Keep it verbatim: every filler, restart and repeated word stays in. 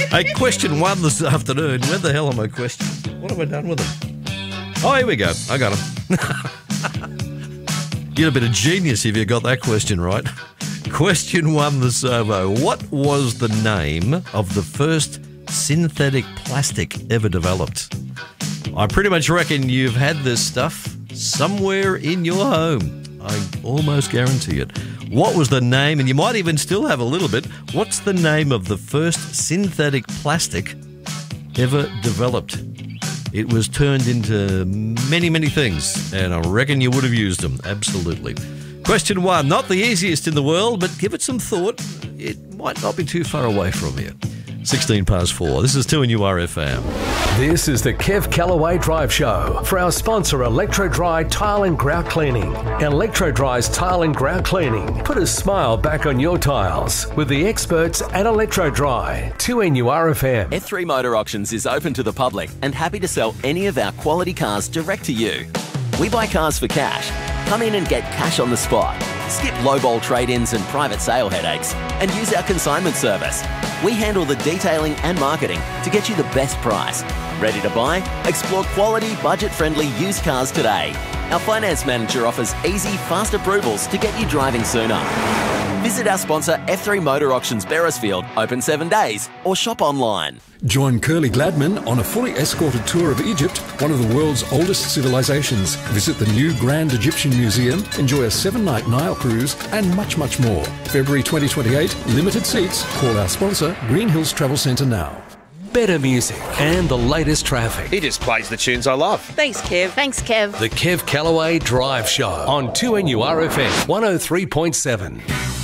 Hey, question one this afternoon. Where the hell are my questions? What have I done with them? Oh, here we go. I got them. You'd have been a genius if you got that question right. Question one, the servo. What was the name of the first synthetic plastic ever developed? I pretty much reckon you've had this stuff somewhere in your home. I almost guarantee it. What was the name, and you might even still have a little bit, what's the name of the first synthetic plastic ever developed? It was turned into many, many things, and I reckon you would have used them. Absolutely. Question one, not the easiest in the world, but give it some thought. It might not be too far away from you. sixteen past four. This is two N U R F M. This is the Kev Callaway Drive Show for our sponsor, Electro Dry Tile and Grout Cleaning. Electro Dry's Tile and Grout Cleaning. Put a smile back on your tiles with the experts at Electro Dry. two N U R F M. F three Motor Auctions is open to the public and happy to sell any of our quality cars direct to you. We buy cars for cash. Come in and get cash on the spot. Skip lowball trade-ins and private sale headaches and use our consignment service. We handle the detailing and marketing to get you the best price. Ready to buy? Explore quality, budget-friendly used cars today. Our finance manager offers easy, fast approvals to get you driving sooner. Visit our sponsor F three Motor Auctions Beresfield, open seven days, or shop online. Join Curly Gladman on a fully escorted tour of Egypt, one of the world's oldest civilizations. Visit the new Grand Egyptian Museum, enjoy a seven-night Nile cruise, and much, much more. February twenty twenty-eight, limited seats. Call our sponsor, Green Hills Travel Centre now. Better music and the latest traffic. He just plays the tunes I love. Thanks, Kev. Thanks, Kev. The Kev Callaway Drive Show on two N U R F M one oh three point seven.